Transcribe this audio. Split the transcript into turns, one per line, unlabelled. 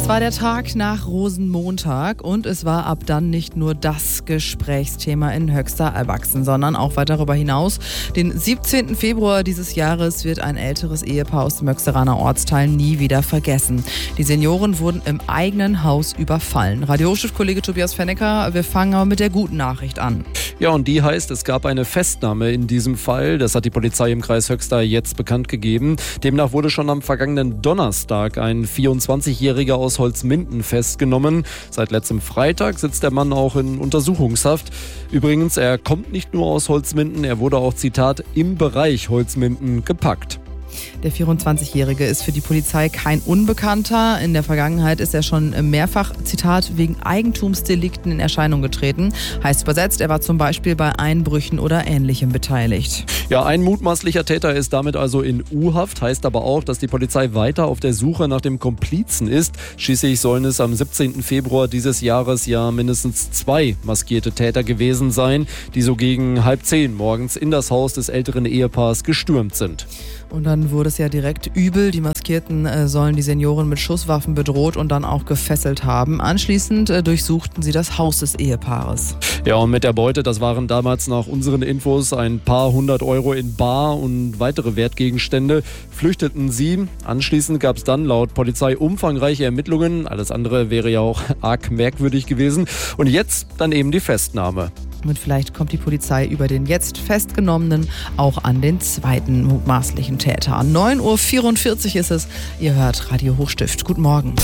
Es war der Tag nach Rosenmontag und es war ab dann nicht nur das Gesprächsthema in Höxter erwachsen, sondern auch weit darüber hinaus. Den 17. Februar dieses Jahres wird ein älteres Ehepaar aus dem Höxteraner Ortsteil nie wieder vergessen. Die Senioren wurden im eigenen Haus überfallen. Radio-Chef-Kollege Tobias Fennecker, wir fangen aber mit der guten Nachricht an.
Ja, und die heißt, es gab eine Festnahme in diesem Fall. Das hat die Polizei im Kreis Höxter jetzt bekannt gegeben. Demnach wurde schon am vergangenen Donnerstag ein 24-Jähriger aus Holzminden festgenommen. Seit letztem Freitag sitzt der Mann auch in Untersuchungshaft. Übrigens, er kommt nicht nur aus Holzminden, er wurde auch, Zitat, im Bereich Holzminden gepackt.
Der 24-Jährige ist für die Polizei kein Unbekannter. In der Vergangenheit ist er schon mehrfach, Zitat, wegen Eigentumsdelikten in Erscheinung getreten. Heißt übersetzt, er war zum Beispiel bei Einbrüchen oder Ähnlichem beteiligt.
Ja, ein mutmaßlicher Täter ist damit also in U-Haft. Heißt aber auch, dass die Polizei weiter auf der Suche nach dem Komplizen ist. Schließlich sollen es am 17. Februar dieses Jahres ja mindestens 2 maskierte Täter gewesen sein, die so gegen 9:30 morgens in das Haus des älteren Ehepaars gestürmt sind.
Und dann wurde es ja direkt übel. Die Maskierten sollen die Senioren mit Schusswaffen bedroht und dann auch gefesselt haben. Anschließend durchsuchten sie das Haus des Ehepaares.
Ja, und mit der Beute, das waren damals nach unseren Infos ein paar 100 Euro in Bar und weitere Wertgegenstände, flüchteten sie. Anschließend gab es dann laut Polizei umfangreiche Ermittlungen. Alles andere wäre ja auch arg merkwürdig gewesen. Und jetzt dann eben die Festnahme.
Und vielleicht kommt die Polizei über den jetzt Festgenommenen auch an den zweiten mutmaßlichen Täter. 9:44 Uhr ist es. Ihr hört Radio Hochstift. Guten Morgen.